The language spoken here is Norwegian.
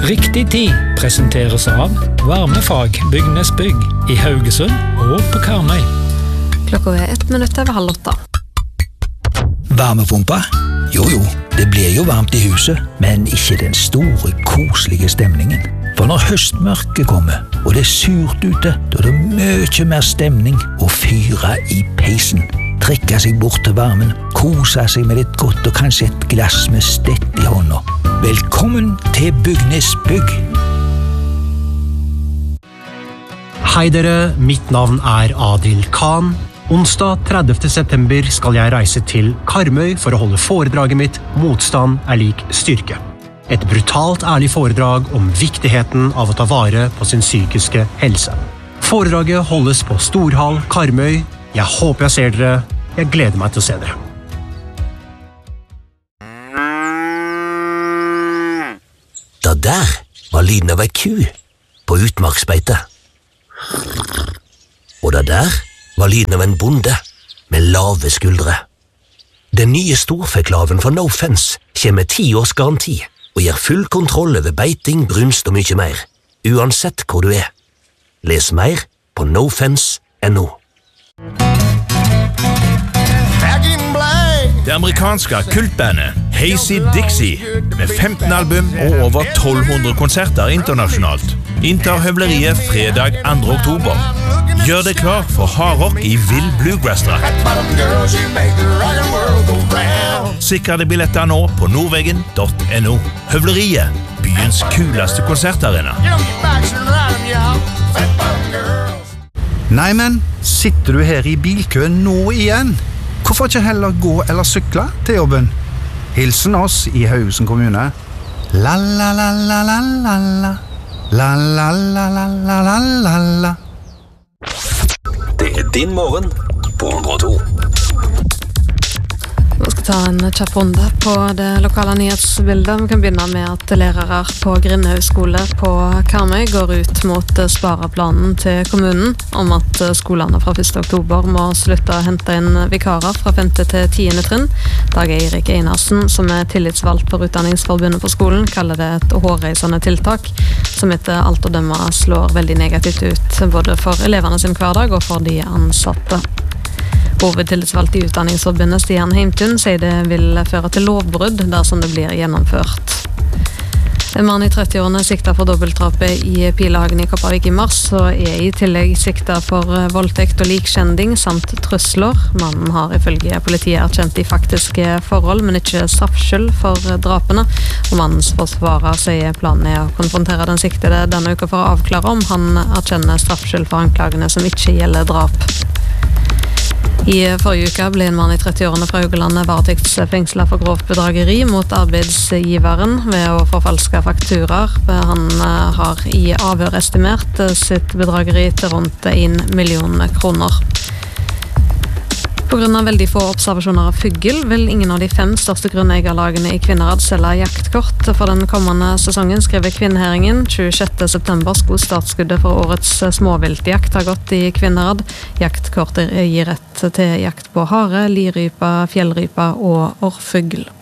Riktig tid presenteres av Varmefag Bygnes Bygg i Haugesund og på Karmøy. Klokka 7:01. Varmepumpa? Jo, det blir jo varmt i huset, men ikke den store, koselige stemningen. For når høstmørket kommer, og det er surt ute, da er det mye mer stemning å fyre i peisen. Trekke seg bort til varmen, kose seg med litt godt og kanskje et glass med stett i hånda. Velkommen til Bygnes Bygg! Hei dere, mitt navn er Adil Khan. Onsdag 30. september skal jeg reise til Karmøy for å holde foredraget mitt «Motstand er lik styrke». Et brutalt ærlig foredrag om viktigheten av å ta vare på sin psykiske helse. Foredraget holdes på Storhall, Karmøy. Jeg håper jeg ser dere. Jeg gleder meg til å se dere. Da der var lyden av ei ku på utmarksbeite. Og da der var lyden av en bonde med lave skuldre. Den nye storfeklaven fra No Fence kommer med 10 års garanti og gir full kontroll over beiting, brunst og mye mer, uansett hvor du er. Les mer på nofence.no. Det amerikanske kultbandet Hazy Dixie med 15 album og over 1200 konserter internasjonalt inntar høvleriet fredag 2. oktober. Gjør det klar for hardrock i vill bluegrass-drakt. Sikre deg billetter nå på nordveggen.no. Høvleriet, byens kuleste konsertarena. Nei, men sitter du her i bilkøen nå igjen? Hvorfor ikke heller gå eller sykle til jobben? Hilsen oss i Haugesund kommune. La la la la la la la. La la la la la la la la. Det er din morgen på 102. Vi skal ta en kjapp runde på det lokale nyhetsbildet. Vi kan begynne med at lærere på Grindhaug skole på Karmøy går ut mot spareplanen til kommunen om at skolene fra 1. oktober må slutte å hente inn vikarer fra 5. til 10. trinn. Dag Eirik Einarsen, som er tillitsvalgt for Utdanningsforbundet på skolen, kaller det et hårreisende tiltak som etter alt å dømme slår veldig negativt ut, både for eleverne sin hverdag og for de ansatte. Hovedtillitsvalgt i Utdanningsforbundet, Stian Heimtun, sier det vil føre til lovbrudd dersom det blir gjennomført. En mann i 30-årene siktet for dobbeltdrapet i Pilehagen i Kopervik i mars, og er i tillegg siktet for voldtekt og likkjending samt trusler. Mannen har ifølge politiet erkjent de faktiske forhold, men ikke straffskyld for drapene. Og mannens forsvarer sier planen er å konfrontere den siktede denne uka for å avklare om han erkjenner straffskyld for anklagene som ikke gjelder drap. I forrige uke ble en mann i 30-årene fra Haugalandet varetektsfengslet for grovt bedrageri mot arbeidsgiveren ved å forfalske fakturaer. Han har i avhør estimert sitt bedrageri til rundt 1 million kroner. På grunn av veldig få observasjoner av fugl vil ingen av de 5 største grunneierlagene i Kvinnherad selge jaktkort for den kommende sesongen, skriver Kvinnherringen. 26. september skulle startskuddet for årets småviltjakt ha gått i Kvinnherad. Jaktkortet gir rett til jakt på hare, lirype, fjellrype og orrfugl.